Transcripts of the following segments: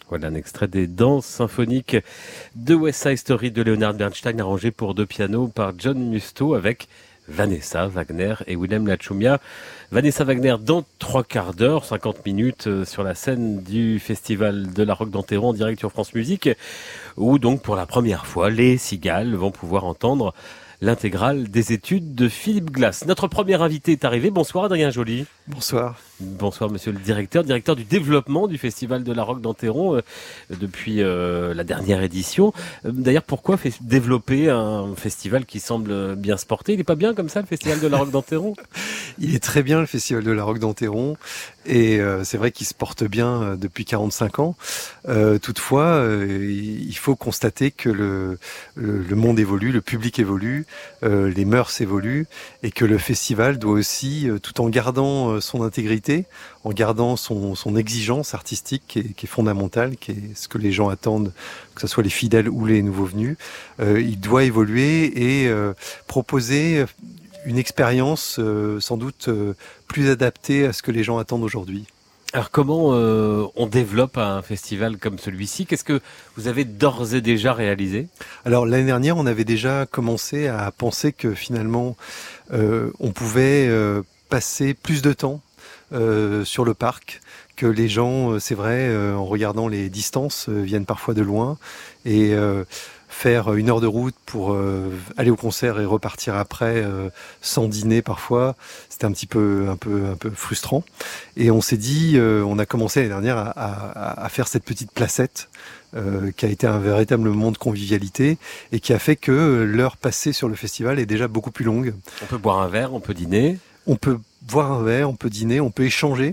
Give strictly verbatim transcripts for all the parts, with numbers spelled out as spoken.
Voilà un extrait des danses symphoniques de West Side Story de Leonard Bernstein, arrangé pour deux pianos par John Musto avec Vanessa Wagner et Willem Lachumia. Vanessa Wagner dans trois quarts d'heure, cinquante minutes sur la scène du Festival de la Roque d'Enterron en direct sur France Musique, où donc pour la première fois, les Cigales vont pouvoir entendre l'intégrale des études de Philippe Glass. Notre premier invité est arrivé. Bonsoir Adrien Joly. Bonsoir. Bonsoir monsieur le directeur, directeur du développement du Festival de la Roque d'Enterron euh, depuis euh, la dernière édition. Euh, d'ailleurs, pourquoi fait développer un festival qui semble bien se porter? Il n'est pas bien comme ça, le Festival de la Roque d'Enterron? Il est très bien, le Festival de la Roque d'Enterron, et euh, c'est vrai qu'il se porte bien euh, depuis quarante-cinq ans. Euh, toutefois, euh, il faut constater que le, le, le monde évolue, le public évolue, euh, les mœurs évoluent, et que le festival doit aussi, euh, tout en gardant euh, son intégrité, en gardant son, son exigence artistique qui est, qui est fondamentale, qui est ce que les gens attendent, que ce soit les fidèles ou les nouveaux venus, euh, il doit évoluer et euh, proposer une expérience euh, sans doute euh, plus adaptée à ce que les gens attendent aujourd'hui. Alors comment euh, on développe un festival comme celui-ci? Qu'est-ce que vous avez d'ores et déjà réalisé? Alors l'année dernière, on avait déjà commencé à penser que finalement, euh, on pouvait euh, passer plus de temps Euh, sur le parc, que les gens, euh, c'est vrai, euh, en regardant les distances, euh, viennent parfois de loin, et euh, faire une heure de route pour euh, aller au concert et repartir après euh, sans dîner parfois, c'était un petit peu un peu un peu frustrant. Et on s'est dit, euh, on a commencé l'année dernière à, à, à faire cette petite placette euh, qui a été un véritable moment de convivialité et qui a fait que l'heure passée sur le festival est déjà beaucoup plus longue. On peut boire un verre, on peut dîner. On peut boire un verre, on peut dîner, on peut échanger.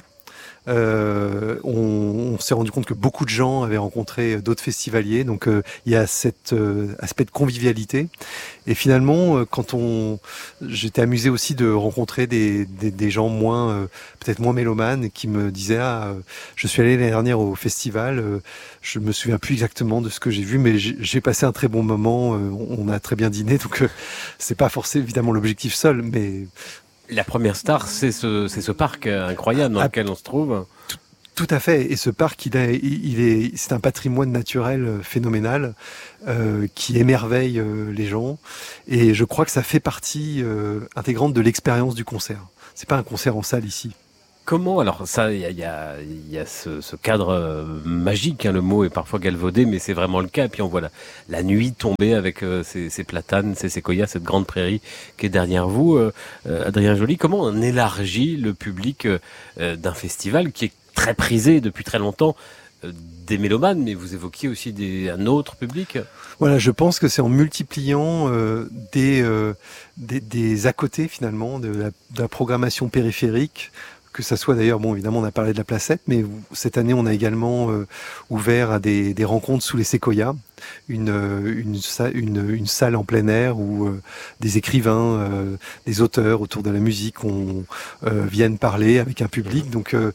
Euh, on, on s'est rendu compte que beaucoup de gens avaient rencontré d'autres festivaliers, donc euh, il y a cet euh, aspect de convivialité. Et finalement, euh, quand on, j'étais amusé aussi de rencontrer des, des, des gens moins, euh, peut-être moins mélomanes, qui me disaient ah, euh, je suis allé l'année dernière au festival, euh, je me souviens plus exactement de ce que j'ai vu, mais j'ai, j'ai passé un très bon moment. Euh, on a très bien dîné, donc euh, c'est pas forcément évidemment l'objectif seul, mais la première star, c'est ce, c'est ce parc incroyable dans ah, lequel on se trouve. Tout, tout à fait. Et ce parc, il, a, il est, c'est un patrimoine naturel phénoménal euh, qui émerveille euh, les gens. Et je crois que ça fait partie euh, intégrante de l'expérience du concert. C'est pas un concert en salle ici. Comment, alors ça, il y a, y a, y a ce, ce cadre euh, magique, hein, le mot est parfois galvaudé, mais c'est vraiment le cas. Et puis on voit la, la nuit tomber avec euh, ces, ces platanes, ces séquoias, cette grande prairie qui est derrière vous. Euh, euh, Adrien Joly, comment on élargit le public euh, d'un festival qui est très prisé depuis très longtemps euh, des mélomanes, mais vous évoquiez aussi des, un autre public? Voilà, je pense que c'est en multipliant euh, des, euh, des, des à côté finalement de la, de la programmation périphérique, que ça soit d'ailleurs, bon évidemment on a parlé de la placette, mais cette année on a également euh, ouvert à des, des rencontres sous les séquoias, une, une, une, une salle en plein air où euh, des écrivains, euh, des auteurs autour de la musique on, euh, viennent parler avec un public. Donc euh,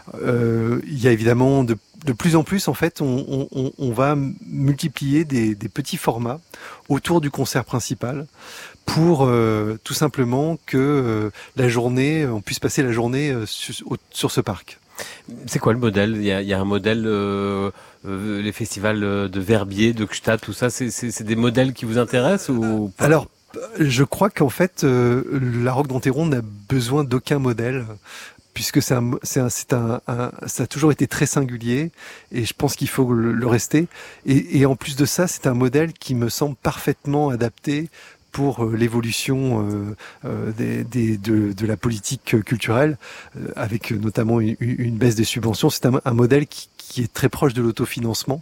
euh, il y a évidemment de, de plus en plus en fait on, on, on va multiplier des, des petits formats autour du concert principal, pour euh, tout simplement que euh, la journée, on puisse passer la journée euh, sur, sur ce parc. C'est quoi le modèle? Il y a, il y a un modèle, euh, euh, les festivals de Verbier, de Gstaad, tout ça, c'est, c'est, c'est des modèles qui vous intéressent ou pas? Alors, je crois qu'en fait, euh, la Roque d'Enterron n'a besoin d'aucun modèle, puisque c'est un, c'est un, c'est un, un, ça a toujours été très singulier, et je pense qu'il faut le, le rester. Et, et en plus de ça, c'est un modèle qui me semble parfaitement adapté pour l'évolution euh, euh, des, des, de, de la politique culturelle, euh, avec notamment une, une baisse des subventions. C'est un, un modèle qui, qui est très proche de l'autofinancement.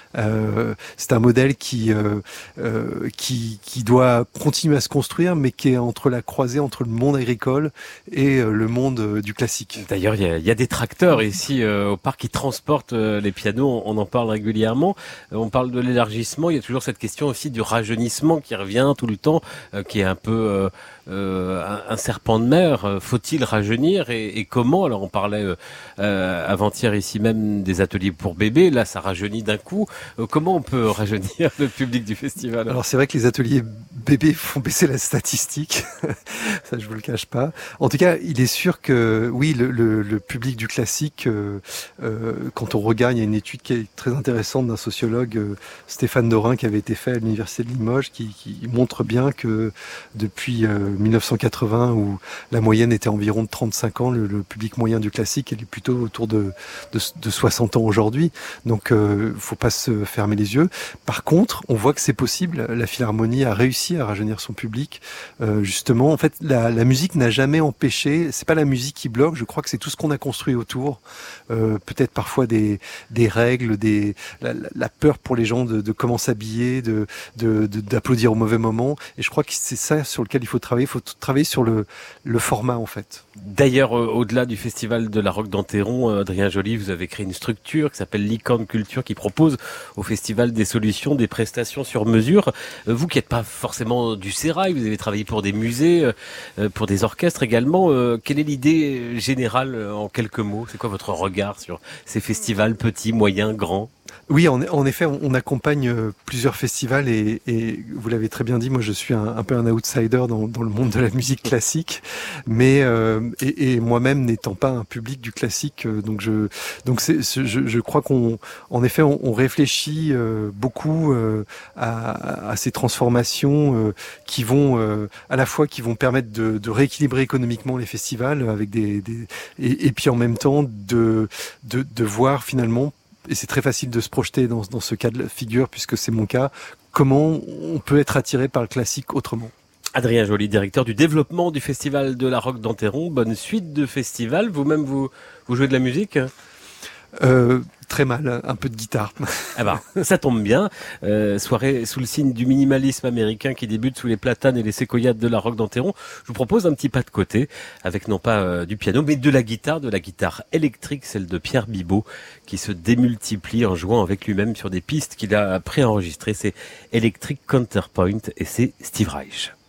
Euh, c'est un modèle qui, euh, euh, qui qui doit continuer à se construire, mais qui est entre la croisée entre le monde agricole et euh, le monde euh, du classique. D'ailleurs, il y a, il y a des tracteurs ici euh, au parc qui transportent euh, les pianos. On, on en parle régulièrement. Euh, on parle de l'élargissement. Il y a toujours cette question aussi du rajeunissement qui revient tout le temps, euh, qui est un peu euh, euh, un, un serpent de mer. Faut-il rajeunir et, et comment? Alors, on parlait euh, avant-hier ici même des ateliers pour bébés. Là, ça rajeunit d'un coup. Comment on peut rajeunir le public du festival? Alors c'est vrai que les ateliers bébés font baisser la statistique. Ça, je vous le cache pas. En tout cas, il est sûr que, oui, le, le, le public du classique, euh, euh, quand on regarde, il y a une étude qui est très intéressante d'un sociologue, euh, Stéphane Dorin, qui avait été fait à l'université de Limoges, qui, qui montre bien que depuis euh, mille neuf cent quatre-vingts, où la moyenne était environ de trente-cinq ans, le, le public moyen du classique, il est plutôt autour de, de, de soixante ans aujourd'hui. Donc, euh, faut pas se fermer les yeux. Par contre, on voit que c'est possible. La Philharmonie a réussi à rajeunir son public. Euh, justement, en fait, la, la musique n'a jamais empêché. C'est pas la musique qui bloque. Je crois que c'est tout ce qu'on a construit autour. Euh, peut-être parfois des, des règles, des la, la peur pour les gens de, de comment s'habiller, de, de, de d'applaudir au mauvais moment. Et je crois que c'est ça sur lequel il faut travailler. Il faut travailler sur le, le format, en fait. D'ailleurs, euh, au-delà du festival de la Roque d'Enterron, euh, Adrien Joly, vous avez créé une structure qui s'appelle Licorne Culture, qui propose au festival des solutions, des prestations sur mesure. Euh, vous qui n'êtes pas forcément du sérail, vous avez travaillé pour des musées, euh, pour des orchestres également. Euh, quelle est l'idée générale euh, en quelques mots? C'est quoi votre regard sur ces festivals petits, moyens, grands? Oui, en, en effet, on, on accompagne euh, plusieurs festivals et, et vous l'avez très bien dit, moi je suis un, un peu un outsider dans, dans le monde de la musique classique, mais euh, et, et moi-même n'étant pas un public du classique, euh, donc je donc c'est, c'est, je, je crois qu'on en effet on, on réfléchit euh, beaucoup euh, à, à ces transformations euh, qui vont euh, à la fois qui vont permettre de, de rééquilibrer économiquement les festivals avec des, des et, et puis en même temps de de, de voir finalement. Et c'est très facile de se projeter dans, dans ce cas de figure, puisque c'est mon cas, comment on peut être attiré par le classique autrement. Adrien Joly, directeur du développement du Festival de la Roque d'Enterron. Bonne suite de festival. Vous-même, vous, vous jouez de la musique ? Euh, très mal, un peu de guitare. Ah bah, ça tombe bien. Euh, soirée sous le signe du minimalisme américain qui débute sous les platanes et les séquoiades de la Roque d'Enterron. Je vous propose un petit pas de côté avec non pas euh, du piano mais de la guitare, de la guitare électrique, celle de Pierre Bibot qui se démultiplie en jouant avec lui-même sur des pistes qu'il a préenregistrées. C'est Electric Counterpoint et c'est Steve Reich.